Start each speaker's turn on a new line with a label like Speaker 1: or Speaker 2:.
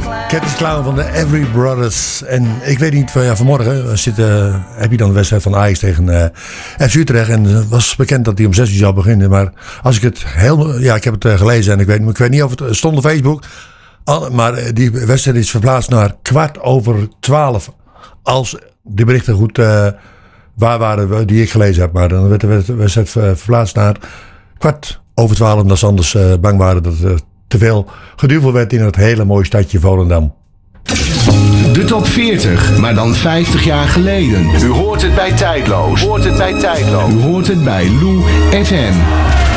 Speaker 1: Cat is Clown van de Every Brothers. En ik weet niet, vanmorgen heb je dan de wedstrijd van Ajax tegen FC Utrecht. En het was bekend dat die om 6 uur zou beginnen. Maar als ik het ik heb het gelezen en ik weet niet of het stond op Facebook. Maar die wedstrijd is verplaatst naar 12:15. Als de berichten goed waar waren die ik gelezen heb. Maar dan werd de wedstrijd verplaatst naar 12:15. Omdat ze anders bang waren dat er te veel geduvel werd in het hele mooie stadje Volendam.
Speaker 2: De top 40, maar dan 50 jaar geleden. U hoort het bij Tijdloos. U hoort het bij Lou FM.